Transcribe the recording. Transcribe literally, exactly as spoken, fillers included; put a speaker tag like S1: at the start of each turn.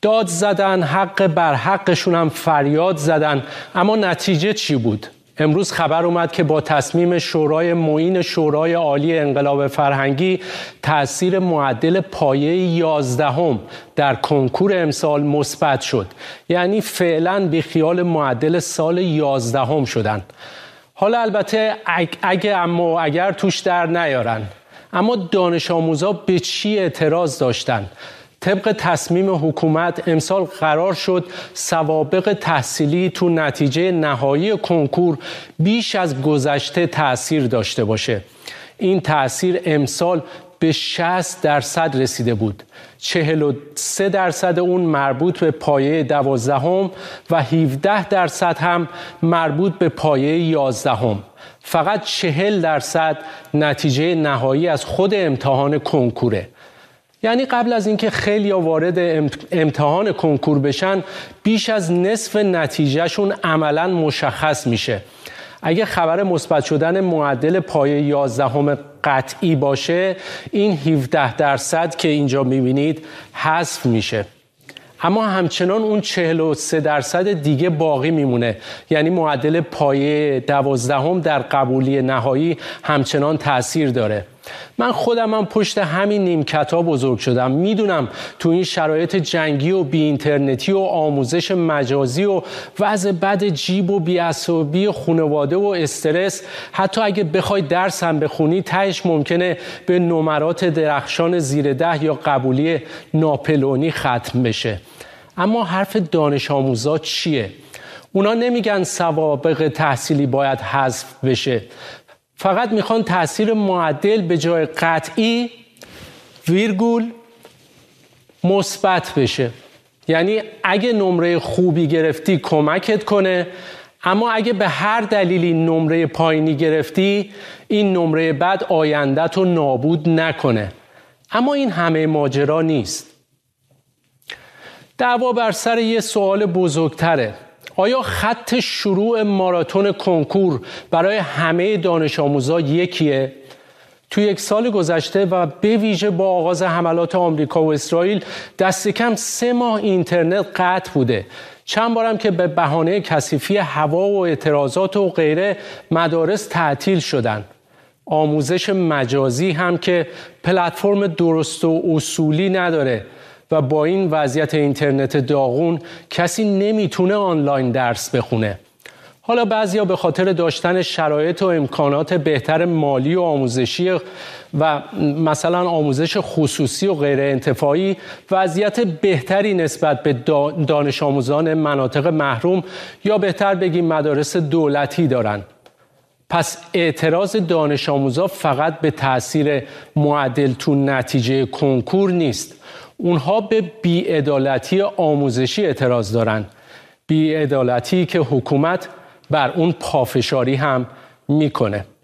S1: داد زدن، حق بر حقشون هم فریاد زدن، اما نتیجه چی بود؟ امروز خبر اومد که با تصمیم شورای معین شورای عالی انقلاب فرهنگی تأثیر معدل پایه یازدهم در کنکور امسال مثبت شد. یعنی فعلا بی خیال معدل سال یازدهم شدن. حالا البته اگه اما اگر توش در نیارن، اما دانش آموزا به چی اعتراض داشتن؟ طبق تصمیم حکومت امسال قرار شد سوابق تحصیلی تو نتیجه نهایی کنکور بیش از گذشته تأثیر داشته باشه. این تأثیر امسال به شصت درصد رسیده بود. چهل و سه درصد اون مربوط به پایه دوازدهم و هفده درصد هم مربوط به پایه یازدهم. فقط چهل درصد نتیجه نهایی از خود امتحان کنکوره. یعنی قبل از اینکه خیلی‌ها وارد امتحان کنکور بشن، بیش از نصف نتیجهشون عملاً مشخص میشه. اگه خبر مثبت شدن معدل پایه یازدهم قطعی باشه، این هفده درصد که اینجا میبینید حذف میشه. اما همچنان اون چهل و سه درصد دیگه باقی میمونه. یعنی معدل پایه دوازدهم در قبولی نهایی همچنان تأثیر داره. من خودم هم پشت همین نیمکت‌ها بزرگ شدم. میدونم تو این شرایط جنگی و بی اینترنتی و آموزش مجازی و وضع بد جیب و بی‌عصبی خانواده و استرس، حتی اگه بخوای درس هم بخونی تهش ممکنه به نمرات درخشان زیر ده یا قبولی ناپلئونی ختم بشه. اما حرف دانش آموزا چیه؟ اونا نمیگن سوابق تحصیلی باید حذف بشه. فقط میخوان تأثیر معدل به جای قطعی ویرگول مثبت بشه. یعنی اگه نمره خوبی گرفتی کمکت کنه، اما اگه به هر دلیلی نمره پایینی گرفتی، این نمره بد آیندت رو نابود نکنه. اما این همه ماجرا نیست. دعوا بر سر یه سوال بزرگتره. آیا خط شروع ماراتون کنکور برای همه دانش آموزا یکیه؟ تو یک سال گذشته و به ویژه با آغاز حملات آمریکا و اسرائیل دست کم سه ماه اینترنت قطع بوده. چند بارم که به بهانه کثیفی هوا و اعتراضات و غیره مدارس تعطیل شدن. آموزش مجازی هم که پلتفرم درست و اصولی نداره و با این وضعیت اینترنت داغون کسی نمیتونه آنلاین درس بخونه. حالا بعضیا به خاطر داشتن شرایط و امکانات بهتر مالی و آموزشی و مثلا آموزش خصوصی و غیر انتفاعی وضعیت بهتری نسبت به دانش آموزان مناطق محروم یا بهتر بگیم مدارس دولتی دارن. پس اعتراض دانش آموزا فقط به تأثیر معدل تو نتیجه کنکور نیست. اونها به بی‌عدالتی آموزشی اعتراض دارن. بی‌عدالتی که حکومت بر اون پافشاری هم میکنه.